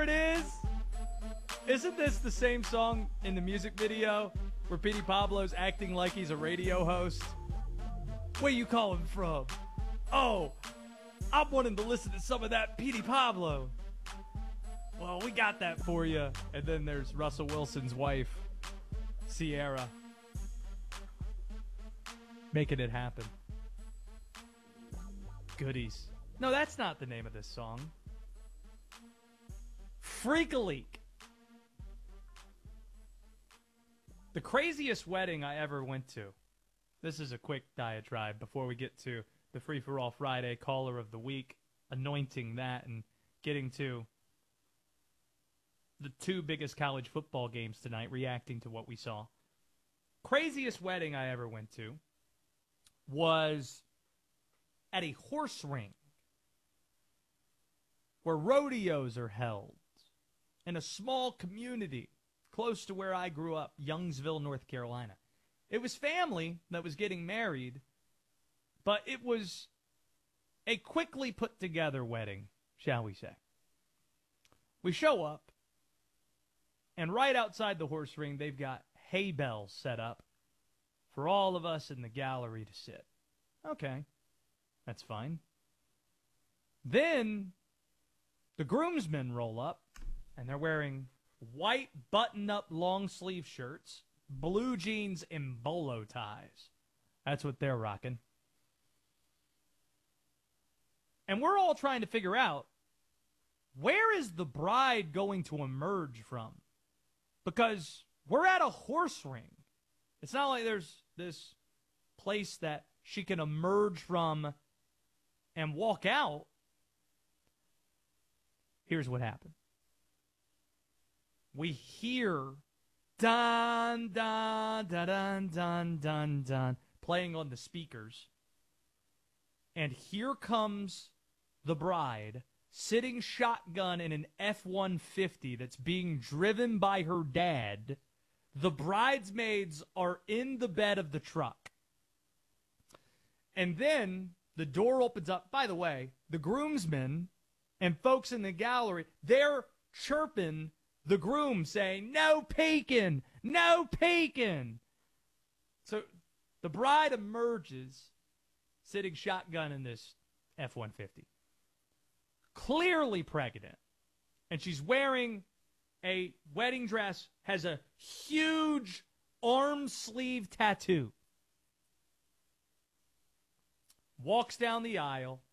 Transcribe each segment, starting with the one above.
it is? Isn't this the same song in the music video where Petey Pablo's acting like he's a radio host? Where you calling from? Oh, I'm wanting to listen to some of that Petey Pablo. Well, we got that for you. And then there's Russell Wilson's wife, Sierra, making it happen. Goodies. No, that's not the name of this song. Freak-a-Leak. The craziest wedding I ever went to. This is a quick diatribe before we get to the Free for All Friday caller of the week, anointing that and getting to the two biggest college football games tonight, reacting to what we saw. Craziest wedding I ever went to was at a horse ring where rodeos are held in a small community close to where I grew up, Youngsville, North Carolina. It was family that was getting married, but it was a quickly put together wedding, shall we say. We show up, and right outside the horse ring, they've got hay bales set up for all of us in the gallery to sit. Okay, that's fine. Then the groomsmen roll up, and they're wearing white button-up long-sleeve shirts, blue jeans, and bolo ties. That's what they're rocking. And we're all trying to figure out, where is the bride going to emerge from? Because we're at a horse ring. It's not like there's this place that she can emerge from and walk out. Here's what happened. We hear dun, dun, dun, dun, dun, dun, dun, playing on the speakers. And here comes the bride, sitting shotgun in an F-150 that's being driven by her dad. The bridesmaids are in the bed of the truck. And then the door opens up. By the way, the groomsmen and folks in the gallery, they're chirping the groom, saying, "No peeking! No peeking!" So the bride emerges, sitting shotgun in this F-150. Clearly pregnant. And she's wearing a wedding dress, has a huge arm sleeve tattoo. Walks down the aisle.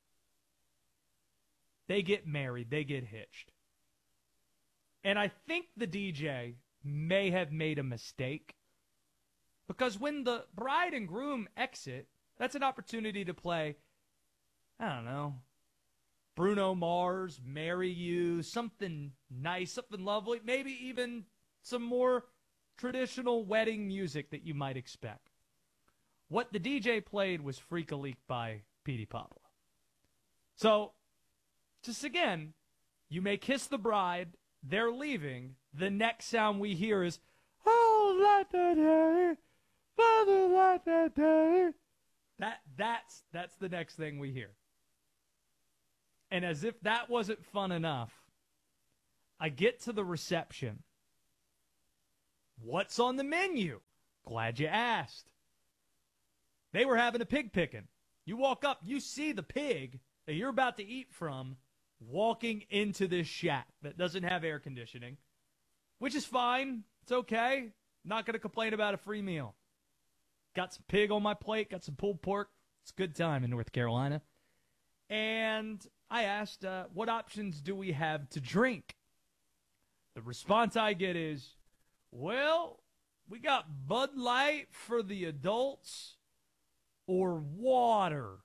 They get married. They get hitched. And I think the DJ may have made a mistake, because when the bride and groom exit, that's an opportunity to play, I don't know, Bruno Mars, Marry You, something nice, something lovely, maybe even some more traditional wedding music that you might expect. What the DJ played was Freak-a-Leak by Petey Pablo. So, just again, you may kiss the bride, they're leaving, the next sound we hear is, "Oh, let the day, Father, let the day." That's the next thing we hear. And as if that wasn't fun enough, I get to the reception. What's on the menu? Glad you asked. They were having a pig picking. You walk up, you see the pig that you're about to eat from walking into this shack that doesn't have air conditioning, which is fine. It's okay. Not going to complain about a free meal. Got some pig on my plate, got some pulled pork. It's a good time in North Carolina. And I asked, what options do we have to drink? The response I get is, well, we got Bud Light for the adults or water.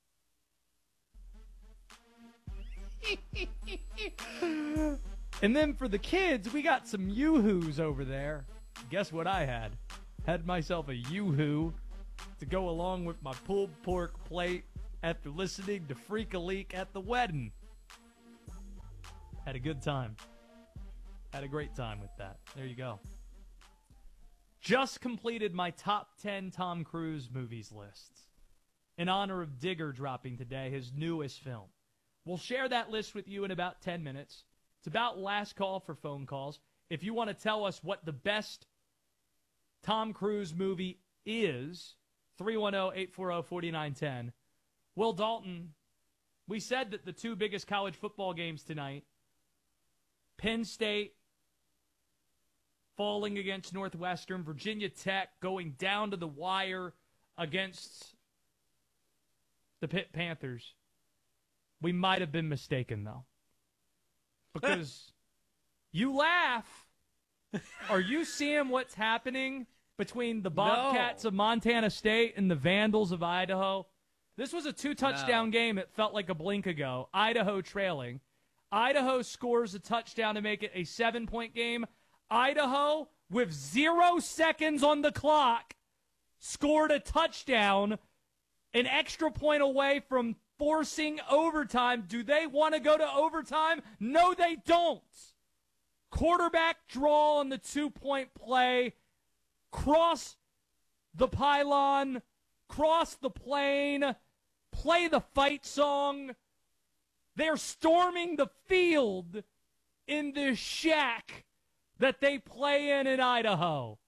And then for the kids, we got some Yoo-Hoos over there. Guess what I had? Had myself a Yoo-Hoo to go along with my pulled pork plate after listening to Freak-a-Leak at the wedding. Had a good time. Had a great time with that. There you go. Just completed my top 10 Tom Cruise movies lists in honor of Digger dropping today, his newest film. We'll share that list with you in about 10 minutes. It's about last call for phone calls. If you want to tell us what the best Tom Cruise movie is, 310-840-4910. Will Dalton, we said that the two biggest college football games tonight, Penn State falling against Northwestern, Virginia Tech going down to the wire against the Pitt Panthers. We might have been mistaken, though. Because you laugh. Are you seeing what's happening between the Bobcats of Montana State and the Vandals of Idaho? This was a 2-touchdown game. It felt like a blink ago. Idaho trailing. Idaho scores a touchdown to make it a 7-point game. Idaho, with 0 seconds on the clock, scored a touchdown, an extra point away from forcing overtime. Do they want to go to overtime? No, they don't. Quarterback draw on the 2-point play. Cross the pylon. Cross the plane. Play the fight song. They're storming the field in this shack that they play in Idaho.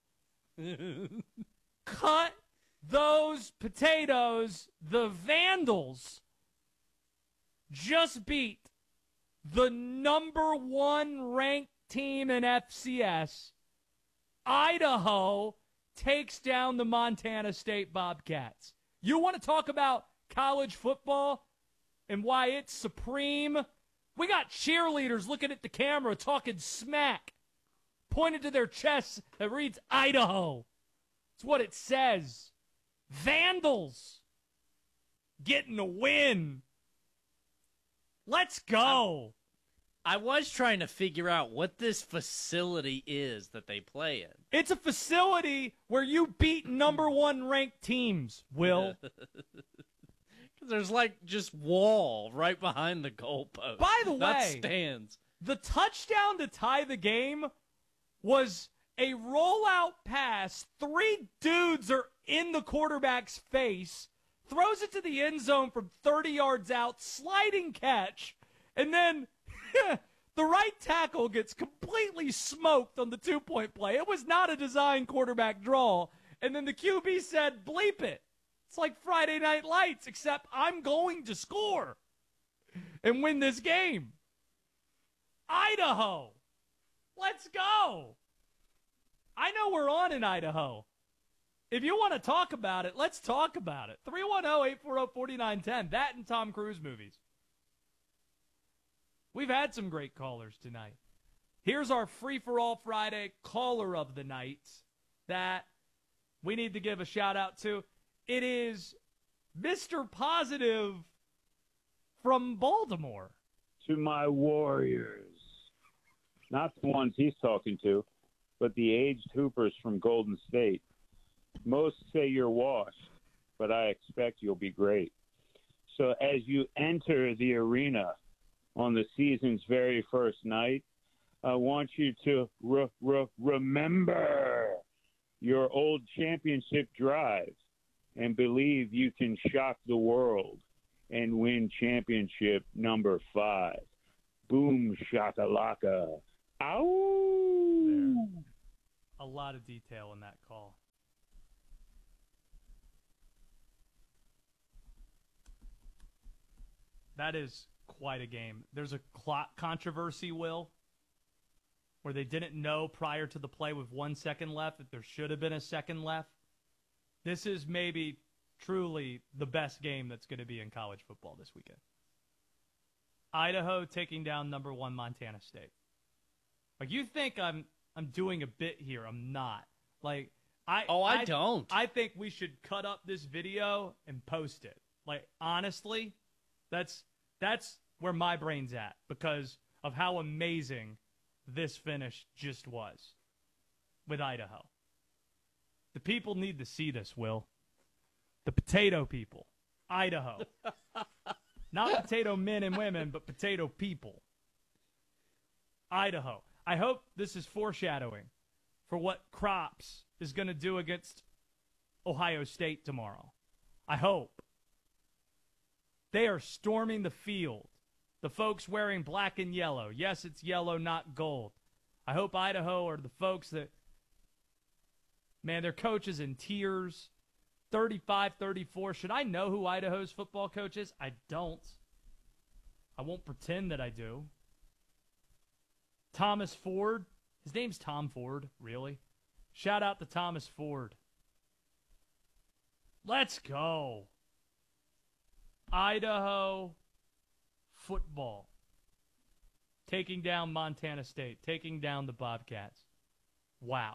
Cut those potatoes. The Vandals just beat the number 1 ranked team in FCS. Idaho takes down the Montana State Bobcats. You want to talk about college football and why it's supreme? We got cheerleaders looking at the camera talking smack, pointed to their chests that reads Idaho. It's what it says. Vandals getting a win. Let's go. I was trying to figure out what this facility is that they play in. It's a facility where you beat number 1 ranked teams, Will. There's like just wall right behind the goalpost. By the not way, stands. The touchdown to tie the game was a rollout pass. 3 dudes are in the quarterback's face, throws it to the end zone from 30 yards out, sliding catch, and then the right tackle gets completely smoked on the 2-point play. It was not a design quarterback draw. And then the QB said, bleep it. It's like Friday Night Lights, except I'm going to score and win this game. Idaho. Let's go. I know we're on in Idaho. If you want to talk about it, let's talk about it. 310-840-4910. That and Tom Cruise movies. We've had some great callers tonight. Here's our Free-for-All Friday caller of the night that we need to give a shout-out to. It is Mr. Positive from Baltimore. To my Warriors. Not the ones he's talking to, but the aged hoopers from Golden State. Most say you're washed, but I expect you'll be great. So as you enter the arena on the season's very first night, I want you to remember your old championship drive and believe you can shock the world and win championship number 5. Boom shakalaka. Ow! There. A lot of detail in that call. That is quite a game. There's a controversy, Will, where they didn't know prior to the play with 1 second left that there should have been a second left. This is maybe truly the best game that's going to be in college football this weekend. Idaho taking down number 1 Montana State. Like, you think I'm doing a bit here. I'm not. Like, I don't. I think we should cut up this video and post it. Like, honestly, that's where my brain's at because of how amazing this finish just was with Idaho. The people need to see this, Will. The potato people. Idaho. Not potato men and women, but potato people. Idaho. I hope this is foreshadowing for what Crops is going to do against Ohio State tomorrow. I hope. They are storming the field The folks wearing black and yellow. Yes, it's yellow, not gold. I hope Idaho are the folks that, man, their coach is in tears. 35, 34. Should I know who Idaho's football coach is? I don't. I won't pretend that I do. Thomas Ford. His name's Tom Ford, really. Shout out to Thomas Ford. Let's go. Idaho football. Taking down Montana State. Taking down the Bobcats. Wow.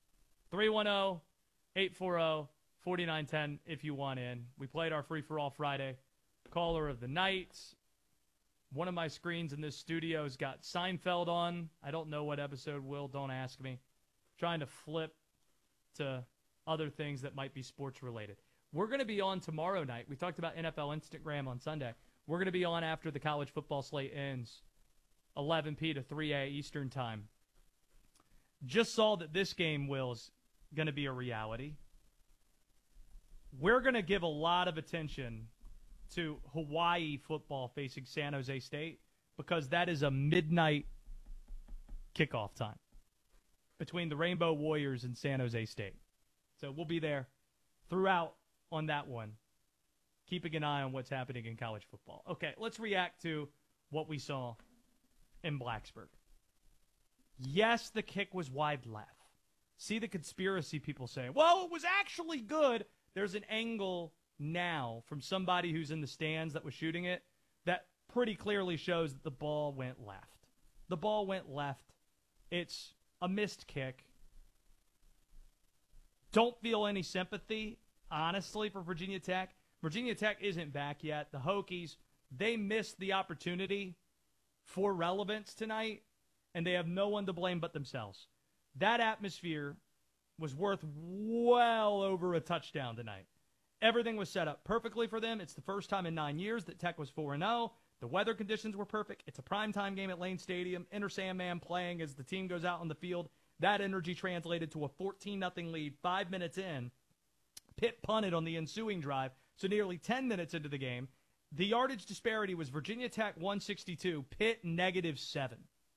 310-840-4910 if you want in. We played our free-for-all Friday. Caller of the night. One of my screens in this studio has got Seinfeld on. I don't know what episode, Will. Don't ask me. Trying to flip to other things that might be sports-related. We're going to be on tomorrow night. We talked about NFL Instagram on Sunday. We're going to be on after the college football slate ends, 11 p to 3 a Eastern time. Just saw that this game, Will, is going to be a reality. We're going to give a lot of attention to Hawaii football facing San Jose State because that is a midnight kickoff time between the Rainbow Warriors and San Jose State. So we'll be there throughout on that one, keeping an eye on what's happening in college football. Okay, let's react to what we saw in Blacksburg. Yes, the kick was wide left. See the conspiracy people saying, well, it was actually good. There's an angle now from somebody who's in the stands that was shooting it that pretty clearly shows that the ball went left. The ball went left. It's a missed kick. Don't feel any sympathy, honestly, for Virginia Tech. Virginia Tech isn't back yet. The Hokies, they missed the opportunity for relevance tonight, and they have no one to blame but themselves. That atmosphere was worth well over a touchdown tonight. Everything was set up perfectly for them. It's the first time in 9 years that Tech was 4-0. The weather conditions were perfect. It's a primetime game at Lane Stadium. Enter Sandman playing as the team goes out on the field. That energy translated to a 14-0 lead 5 minutes in. Pitt punted on the ensuing drive, so nearly 10 minutes into the game. The yardage disparity was Virginia Tech 162, Pitt -7.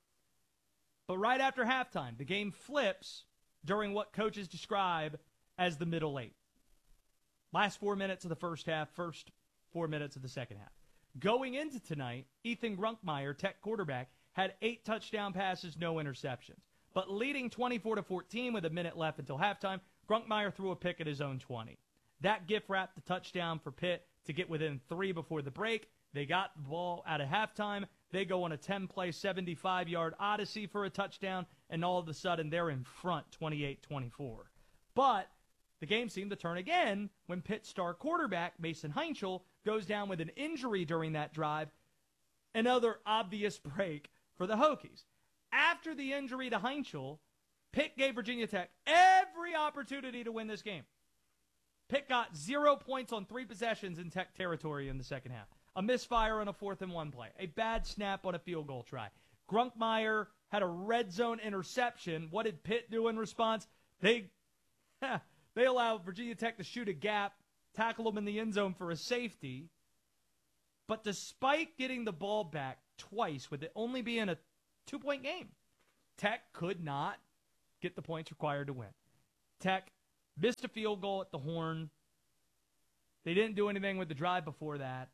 But right after halftime, the game flips during what coaches describe as the middle eight. Last 4 minutes of the first half, first 4 minutes of the second half. Going into tonight, Ethan Grunkmeyer, Tech quarterback, had 8 touchdown passes, no interceptions. But leading 24-14 with a minute left until halftime, Grunkmeyer threw a pick at his own 20. That gift wrapped the touchdown for Pitt to get within 3 before the break. They got the ball out of halftime. They go on a 10-play, 75-yard odyssey for a touchdown, and all of a sudden they're in front 28-24. But the game seemed to turn again when Pitt star quarterback Mason Heinchel goes down with an injury during that drive. Another obvious break for the Hokies. After the injury to Heinchel, Pitt gave Virginia Tech every opportunity to win this game. Pitt got 0 points on 3 possessions in Tech territory in the second half. A misfire on a 4th-and-1 play. A bad snap on a field goal try. Grunkmeyer had a red zone interception. What did Pitt do in response? They allowed Virginia Tech to shoot a gap, tackle them in the end zone for a safety. But despite getting the ball back twice, with it only being a 2-point game, Tech could not get the points required to win. Tech missed a field goal at the horn. They didn't do anything with the drive before that.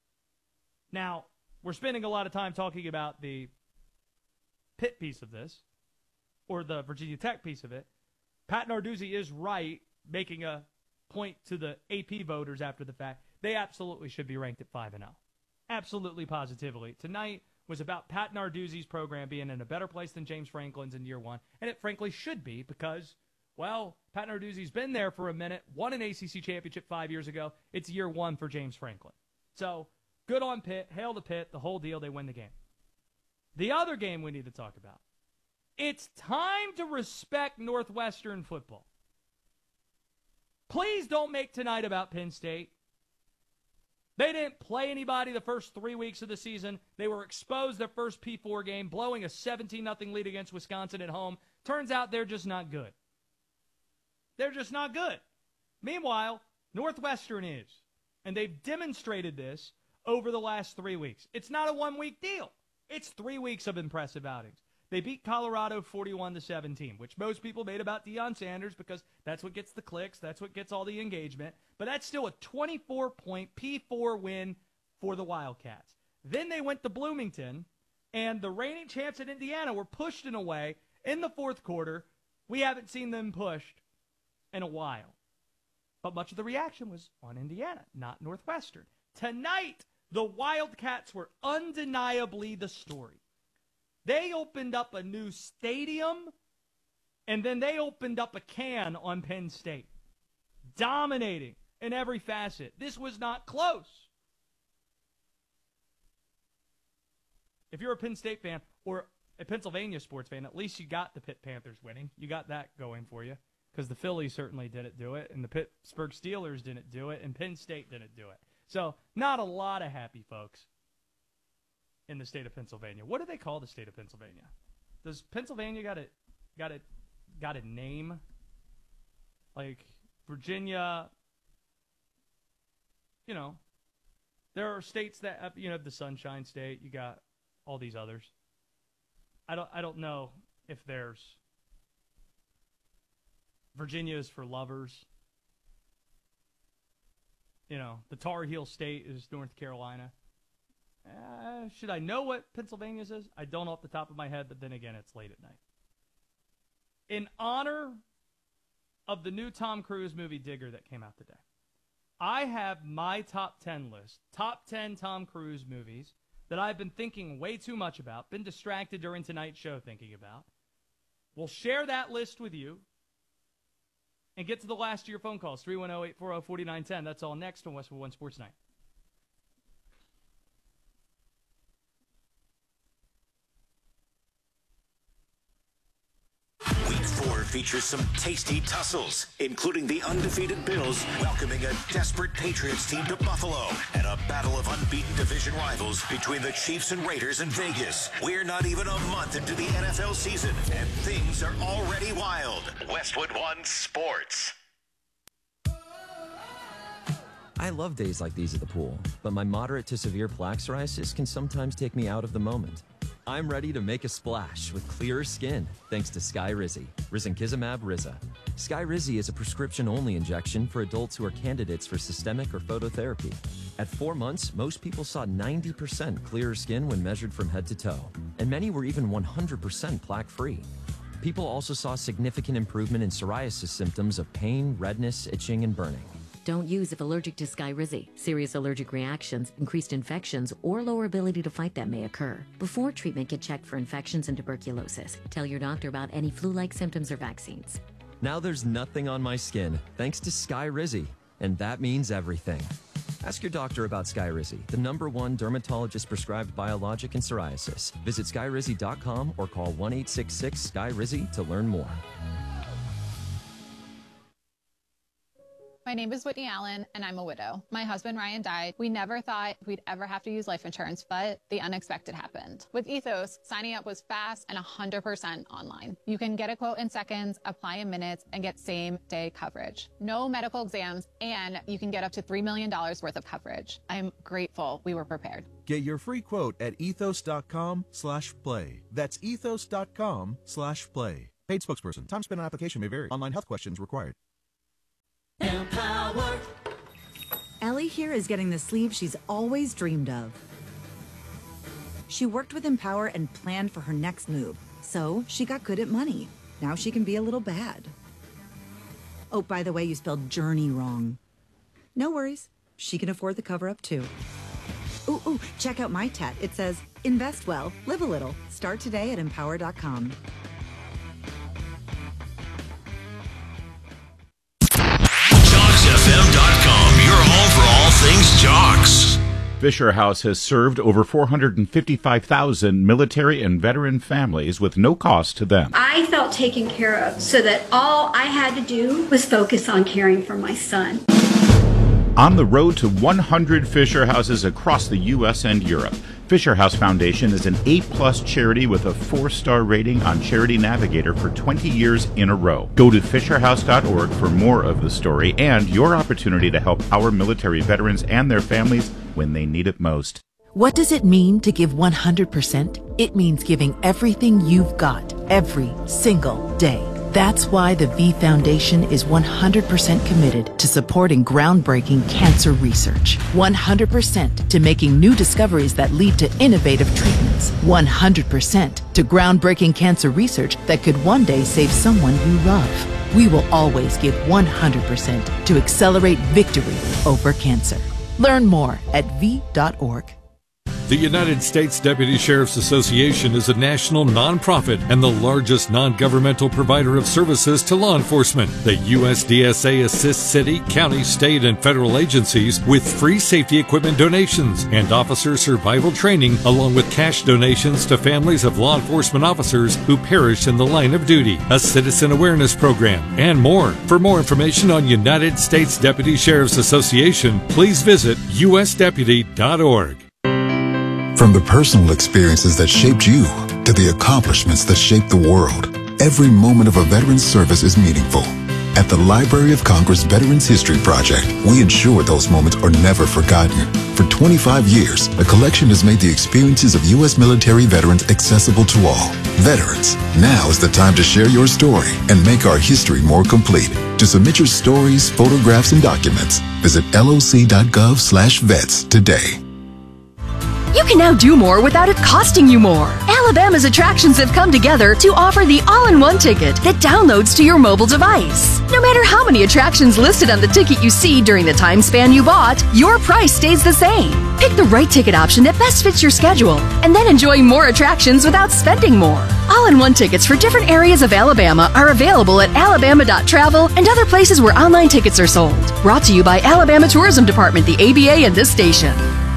Now, we're spending a lot of time talking about the Pitt piece of this, or the Virginia Tech piece of it. Pat Narduzzi is right, making a point to the AP voters after the fact. They absolutely should be ranked at 5-0. Absolutely, positively. Tonight was about Pat Narduzzi's program being in a better place than James Franklin's in year one, and it frankly should be because, well, Pat Narduzzi's been there for a minute, won an ACC championship 5 years ago. It's year one for James Franklin. So, good on Pitt, hail to Pitt, the whole deal, they win the game. The other game we need to talk about. It's time to respect Northwestern football. Please don't make tonight about Penn State. They didn't play anybody the first 3 weeks of the season. They were exposed their first P4 game, blowing a 17-0 lead against Wisconsin at home. Turns out they're just not good. They're just not good. Meanwhile, Northwestern is. And they've demonstrated this over the last 3 weeks. It's not a 1-week deal. It's 3 weeks of impressive outings. They beat Colorado 41-17, which most people made about Deion Sanders because that's what gets the clicks, that's what gets all the engagement. But that's still a 24-point P4 win for the Wildcats. Then they went to Bloomington, and the reigning champs in Indiana were pushed in a way in the fourth quarter we haven't seen them pushed in a while. But much of the reaction was on Indiana, not Northwestern. Tonight, the Wildcats were undeniably the story. They opened up a new stadium, and then they opened up a can on Penn State, dominating in every facet. This was not close. If you're a Penn State fan or a Pennsylvania sports fan, at least you got the Pitt Panthers winning. You got that going for you because the Phillies certainly didn't do it, and the Pittsburgh Steelers didn't do it, and Penn State didn't do it. So not a lot of happy folks in the state of Pennsylvania. What do they call the state of Pennsylvania? Does Pennsylvania got a name? Like Virginia, you know, there are states that have, you know, the Sunshine State, you got all these others. I don't know if there's Virginia is for lovers. You know, the Tar Heel State is North Carolina. Should I know what Pennsylvania is? I don't off the top of my head, but then again, it's late at night. In honor of the new Tom Cruise movie Digger that came out today, I have my top 10 list, top 10 Tom Cruise movies that I've been thinking way too much about, been distracted during tonight's show thinking about. We'll share that list with you and get to the last of your phone calls, 310-840-4910. That's all next on Westwood One Sports Night. Week 4 features some tasty tussles, including the undefeated Bills welcoming a desperate Patriots team to Buffalo and a battle of unbeaten division rivals between the Chiefs and Raiders in Vegas. We're not even a month into the NFL season, and things are already wild. Westwood One Sports. I love days like these at the pool, but my moderate to severe plaque psoriasis can sometimes take me out of the moment. I'm ready to make a splash with clearer skin thanks to Skyrizi, Risankizumab Riza. Skyrizi is a prescription-only injection for adults who are candidates for systemic or phototherapy. At 4 months, most people saw 90% clearer skin when measured from head to toe, and many were even 100% plaque-free. People also saw significant improvement in psoriasis symptoms of pain, redness, itching, and burning. Don't use if allergic to Skyrizi. Serious allergic reactions, increased infections, or lower ability to fight them may occur. Before treatment, get checked for infections and tuberculosis. Tell your doctor about any flu-like symptoms or vaccines. Now there's nothing on my skin thanks to Skyrizi, and that means everything. Ask your doctor about Skyrizi, the #1 dermatologist-prescribed biologic in psoriasis. Visit Skyrizi.com or call 1-866-SKYRIZI to learn more. My name is Whitney Allen, and I'm a widow. My husband, Ryan, died. We never thought we'd ever have to use life insurance, but the unexpected happened. With Ethos, signing up was fast and 100% online. You can get a quote in seconds, apply in minutes, and get same-day coverage. No medical exams, and you can get up to $3 million worth of coverage. I'm grateful we were prepared. Get your free quote at ethos.com/play. That's ethos.com/play. Paid spokesperson. Time spent on application may vary. Online health questions required. Empower. Ellie here is getting the sleeve she's always dreamed of. She worked with Empower and planned for her next move, so she got good at money. Now she can be a little bad. Oh, by the way, you spelled journey wrong. No worries. She can afford the cover-up, too. Ooh, check out my tat. It says, invest well, live a little. Start today at empower.com. JocksFM.com, your home for all things Jocks. Fisher House has served over 455,000 military and veteran families with no cost to them. I felt taken care of so that all I had to do was focus on caring for my son. On the road to 100 Fisher Houses across the U.S. and Europe, Fisher House Foundation is an A-plus charity with a 4-star rating on Charity Navigator for 20 years in a row. Go to fisherhouse.org for more of the story and your opportunity to help our military veterans and their families when they need it most. What does it mean to give 100%? It means giving everything you've got every single day. That's why the V Foundation is 100% committed to supporting groundbreaking cancer research. 100% to making new discoveries that lead to innovative treatments. 100% to groundbreaking cancer research that could one day save someone you love. We will always give 100% to accelerate victory over cancer. Learn more at v.org. The United States Deputy Sheriff's Association is a national nonprofit and the largest non-governmental provider of services to law enforcement. The USDSA assists city, county, state, and federal agencies with free safety equipment donations and officer survival training, along with cash donations to families of law enforcement officers who perished in the line of duty, a citizen awareness program, and more. For more information on United States Deputy Sheriff's Association, please visit usdeputy.org. From the personal experiences that shaped you to the accomplishments that shaped the world, every moment of a veteran's service is meaningful. At the Library of Congress Veterans History Project, we ensure those moments are never forgotten. For 25 years, the collection has made the experiences of U.S. military veterans accessible to all. Veterans, now is the time to share your story and make our history more complete. To submit your stories, photographs, and documents, visit loc.gov/vets today. You can now do more without it costing you more. Alabama's attractions have come together to offer the all-in-one ticket that downloads to your mobile device. No matter how many attractions listed on the ticket you see during the time span you bought, your price stays the same. Pick the right ticket option that best fits your schedule, and then enjoy more attractions without spending more. All-in-one tickets for different areas of Alabama are available at alabama.travel and other places where online tickets are sold. Brought to you by Alabama Tourism Department, the ABA, and this station.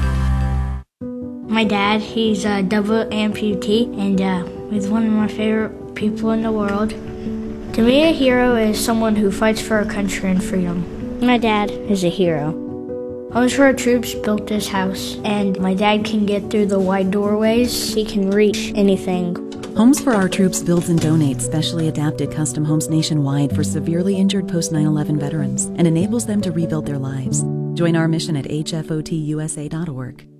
My dad, he's a double amputee, and he's one of my favorite people in the world. To me, a hero is someone who fights for our country and freedom. My dad is a hero. Homes for Our Troops built this house, and my dad can get through the wide doorways. He can reach anything. Homes for Our Troops builds and donates specially adapted custom homes nationwide for severely injured post-9/11 veterans and enables them to rebuild their lives. Join our mission at hfotusa.org.